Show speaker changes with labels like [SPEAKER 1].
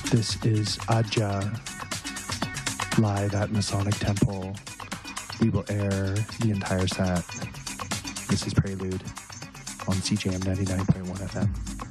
[SPEAKER 1] This is Aja live at Masonic Temple. We will air the entire set. This is Prelude on CJM 99.1 FM.